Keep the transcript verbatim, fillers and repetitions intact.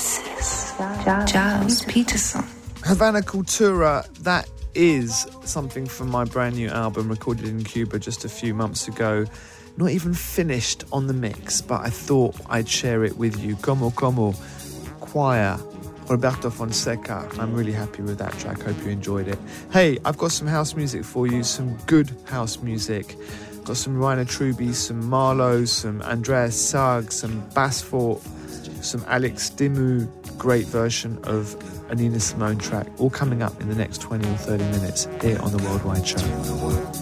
This is Giles Peterson. Havana Cultura, that is something from my brand new album recorded in Cuba just a few months ago. Not even finished on the mix, but I thought I'd share it with you. Como Como, Choir, Roberto Fonseca. I'm really happy with that track. Hope you enjoyed it. Hey, I've got some house music for you, some good house music. Got some Rainer Truby, some Marlowe, some Andreas Sag, some Bassfort, some Alex Dimu, great version of a Nina Simone track, all coming up in the next twenty or thirty minutes here on The Worldwide Show.